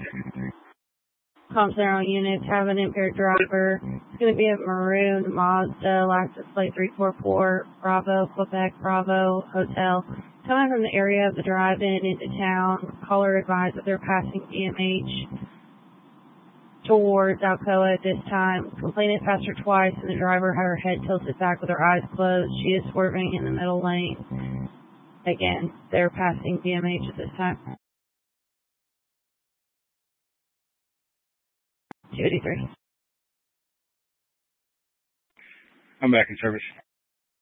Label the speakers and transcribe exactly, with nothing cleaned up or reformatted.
Speaker 1: Comp Center units have an impaired driver. It's going to be a maroon Mazda, license plate three four four, Bravo, Quebec, Bravo, Hotel. Coming from the area of the drive-in into town, caller advised that they're passing D M H towards Alcoa at this time. Complainant passed her twice, and the driver had her head tilted back with her eyes closed. She is swerving in the middle lane. Again, they're passing D M H at this time. two eighty-three.
Speaker 2: I'm back in service.